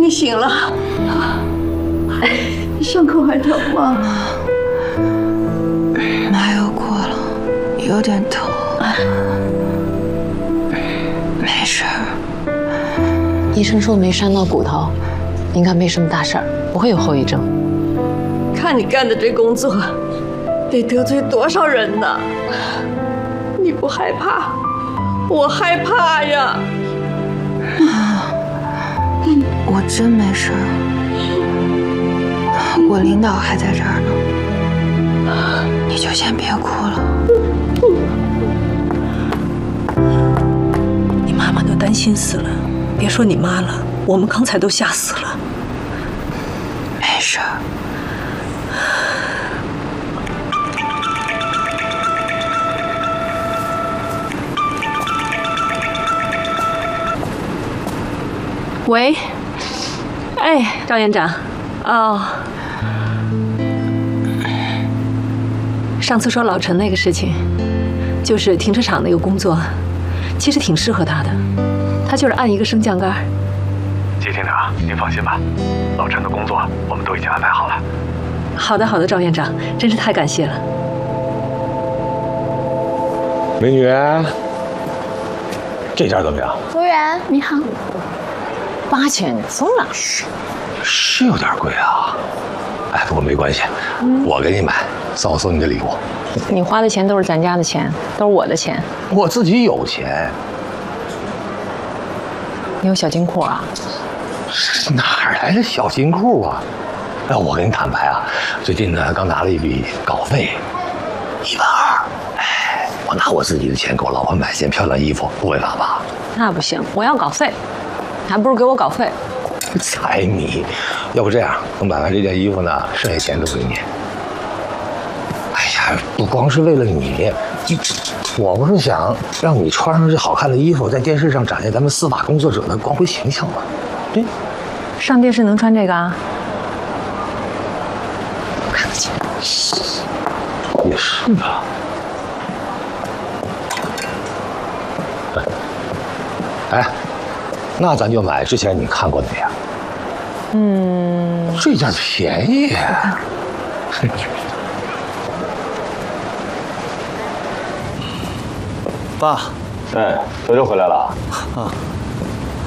你醒了，伤口还疼吗？ 麻药过了，有点疼，没事儿。 医生说没伤到骨头，应该没什么大事儿，不会有后遗症。 看你干的这工作，得得罪多少人呢？你不害怕，我害怕呀。 我真没事儿，我领导还在这儿呢，你就先别哭了。 你妈妈都担心死了，别说你妈了，我们刚才都吓死了。 没事儿。 喂，哎，赵院长，哦，上次说老陈那个事情，就是停车场那个工作，其实挺适合他的，他就是按一个升降杆。 季厅长，您放心吧，老陈的工作我们都已经安排好了。 好的，好的，赵院长，真是太感谢了。 美女，这家怎么样？ 服务员你好。 8000疯了， 是有点贵啊。哎，不过没关系，我给你买，早送你的礼物。 你花的钱都是咱家的钱，都是我的钱。 我自己有钱。 你有小金库啊？ 哪来的小金库啊？哎，我跟你坦白啊，最近呢刚拿了一笔稿费，12000。哎，我拿我自己的钱给我老婆买件漂亮衣服，不违法吧？ 那不行，我要稿费，还不如给我稿费。 财迷，要不这样，我买完这件衣服呢，剩下钱都给你。哎呀，不光是为了你，我不是想让你穿上这好看的衣服，在电视上展现咱们司法工作者的光辉形象吗？对， 上电视能穿这个啊？ 不客气。也是啊。哎，那咱就买之前你看过的那样。这件便宜。 爸， 哎，小周回来了啊。